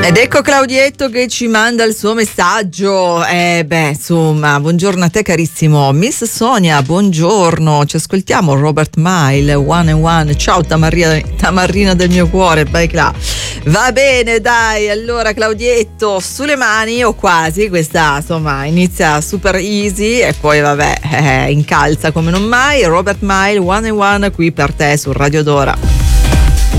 Ed ecco Claudietto che ci manda il suo messaggio. Insomma, buongiorno a te carissimo. Miss Sonia, buongiorno. Ci ascoltiamo Robert Mile, One and One. Ciao tamarrina del mio cuore, vai là. Va bene, dai. Allora Claudietto, sulle mani o quasi. Questa insomma inizia super easy e poi vabbè, incalza come non mai. Robert Mile, One and One qui per te su Radio Dora.